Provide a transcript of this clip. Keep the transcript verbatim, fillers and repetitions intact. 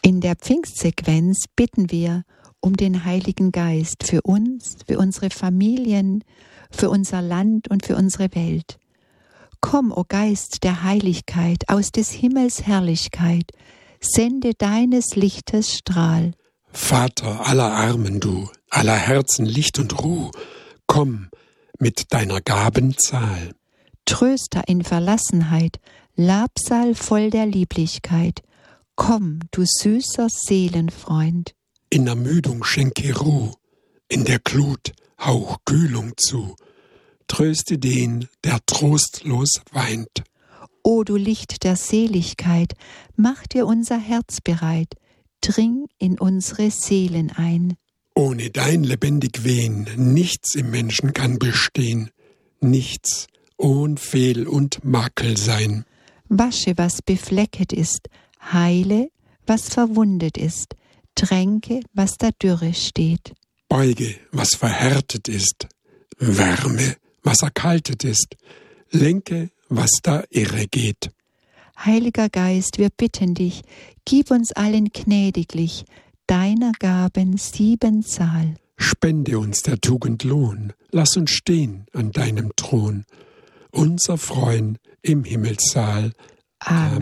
In der Pfingstsequenz bitten wir um den Heiligen Geist für uns, für unsere Familien, für unser Land und für unsere Welt. Komm, o Geist der Heiligkeit, aus des Himmels Herrlichkeit, sende deines Lichtes Strahl. Vater aller Armen du, aller Herzen Licht und Ruh, komm mit deiner Gaben Zahl. Tröster in Verlassenheit, Labsal voll der Lieblichkeit, komm, du süßer Seelenfreund. In Ermüdung schenke Ruh, in der Glut hauch Kühlung zu, tröste den, der trostlos weint. O du Licht der Seligkeit, mach dir unser Herz bereit, dring in unsere Seelen ein. Ohne dein lebendig Wehen nichts im Menschen kann bestehen, nichts ohn Fehl und Makel sein. Wasche, was beflecket ist, heile, was verwundet ist, tränke, was da dürre steht. Beuge, was verhärtet ist, wärme, was erkaltet ist, lenke, was da irre geht. Heiliger Geist, wir bitten dich, gib uns allen gnädiglich deiner Gaben Siebenzahl. Spende uns der Tugend Lohn, lass uns stehen an deinem Thron, unser Freuen im Himmelssaal. Amen.